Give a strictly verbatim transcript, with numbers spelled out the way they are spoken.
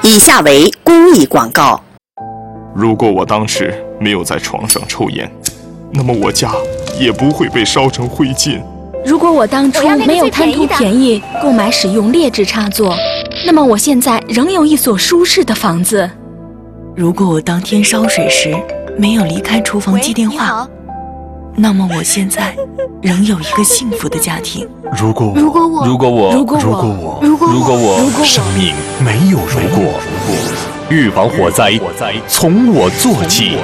以下为公益广告。 如果我当时没有在床上抽烟，那么我家也不会被烧成灰烬。 如果我当初没有贪图便宜购买使用劣质插座，那么我现在仍有一所舒适的房子。 如果我当天烧水时没有离开厨房接电话，那么我现在仍有一个幸福的家庭。 如果我， 如果我， 如果我， 如果我， 如果我， 如果我， 如果我， 如果我， 生命没有如果。预防火灾，从我做起。